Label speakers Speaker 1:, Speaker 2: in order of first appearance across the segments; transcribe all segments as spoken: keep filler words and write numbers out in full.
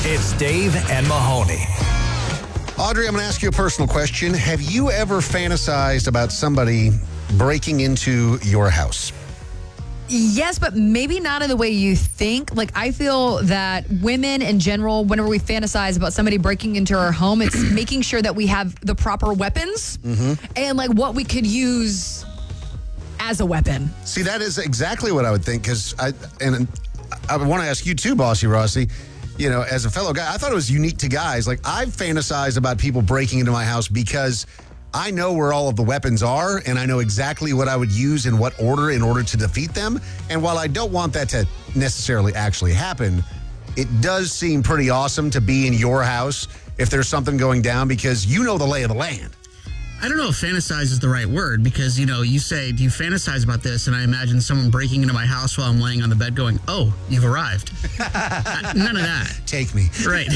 Speaker 1: It's Dave and Mahoney.
Speaker 2: Audrey, I'm going to ask you a personal question. Have you ever fantasized about somebody breaking into your house?
Speaker 3: Yes, but maybe not in the way you think. Like, I feel that women in general, whenever we fantasize about somebody breaking into our home, it's making sure that we have the proper weapons
Speaker 2: Mm-hmm.
Speaker 3: and like what we could use as a weapon.
Speaker 2: See, that is exactly what I would think, because I and I want to ask you too, Bossy Rossi. You know, as a fellow guy, I thought it was unique to guys. Like, I've fantasized about people breaking into my house because I know where all of the weapons are, and I know exactly what I would use in what order in order to defeat them. And while I don't want that to necessarily actually happen, it does seem pretty awesome to be in your house if there's something going down, because you know the lay of the land.
Speaker 4: I don't know if fantasize is the right word, because, you know, you say, do you fantasize about this? And I imagine someone breaking into my house while I'm laying on the bed going, oh, you've arrived. None of that.
Speaker 2: Take me.
Speaker 4: Right.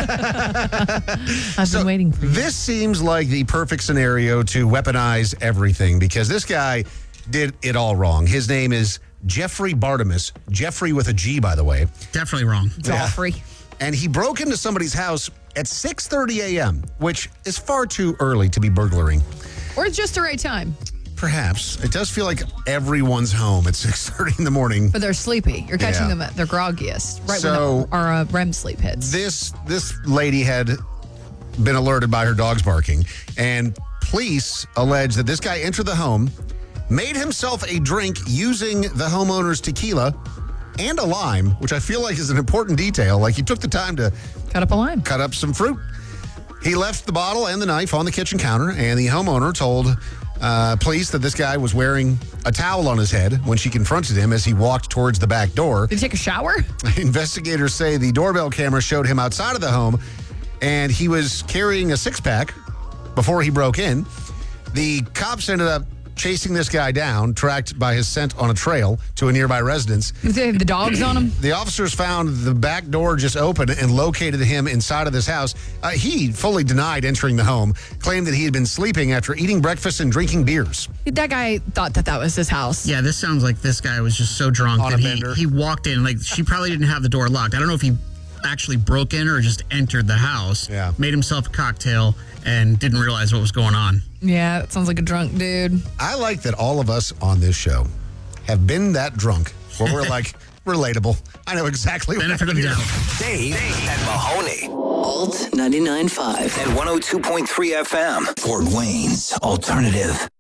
Speaker 3: I've
Speaker 2: So,
Speaker 3: been waiting for you.
Speaker 2: This seems like the perfect scenario to weaponize everything, because this guy did it all wrong. His name is Jeffrey Bartimus. Jeffrey with a G, by the way.
Speaker 4: Definitely wrong.
Speaker 3: It's all free.
Speaker 2: And he broke into somebody's house at six thirty a.m., which is far too early to be burglaring.
Speaker 3: Or it's just the right time,
Speaker 2: Perhaps. It does feel like everyone's home at six thirty in the morning.
Speaker 3: but they're sleepy. You're catching
Speaker 2: Yeah.
Speaker 3: them at their groggiest, right
Speaker 2: So-
Speaker 3: when the, our uh, R E M sleep hits.
Speaker 2: This this lady had been alerted by her dogs barking, and police allege that this guy entered the home, made himself a drink using the homeowner's tequila and a lime, which I feel like is an important detail. Like, he took the time to
Speaker 3: Cut up a line.
Speaker 2: cut up some fruit. He left the bottle and the knife on the kitchen counter, and the homeowner told uh, police that this guy was wearing a towel on his head when she confronted him as he walked towards the back door.
Speaker 3: Did you take a shower?
Speaker 2: Investigators say the doorbell camera showed him outside of the home, and he was carrying a six-pack before he broke in. The cops ended up chasing this guy down, tracked by his scent on a trail to a nearby residence.
Speaker 3: Did they have the dogs on them?
Speaker 2: The officers found the back door just open and located him inside of this house. Uh, he fully denied entering the home, claimed that he had been sleeping after eating breakfast and drinking beers.
Speaker 3: That guy thought that that was his house.
Speaker 4: Yeah, this sounds like this guy was just so drunk
Speaker 2: On
Speaker 4: that
Speaker 2: a
Speaker 4: he,
Speaker 2: bender.
Speaker 4: he walked in. Like, she probably didn't have the door locked. I don't know if he actually broke in or just entered the house,
Speaker 2: Yeah.
Speaker 4: made himself a cocktail, and didn't realize what was going on.
Speaker 3: Yeah, that sounds like a drunk dude.
Speaker 2: I like that all of us on this show have been that drunk where we're like, relatable. I know exactly what
Speaker 4: Benefit of the
Speaker 2: happened
Speaker 4: doubt.
Speaker 1: Dave and Mahoney.
Speaker 5: Alt ninety-nine point five.
Speaker 1: And one oh two point three F M. Fort Wayne's Alternative.